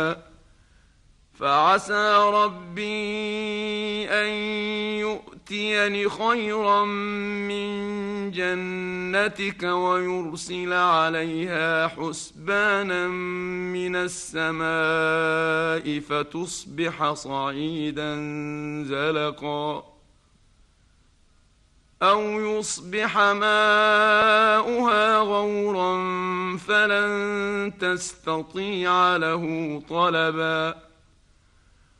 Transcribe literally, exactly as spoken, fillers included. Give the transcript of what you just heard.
فعسى ربي أن يؤتيني خيرا من جنتك ويرسل عليها حسبانا من السماء فتصبح صعيدا زلقا أو يصبح ماؤها غورا فلن تستطيع له طلبا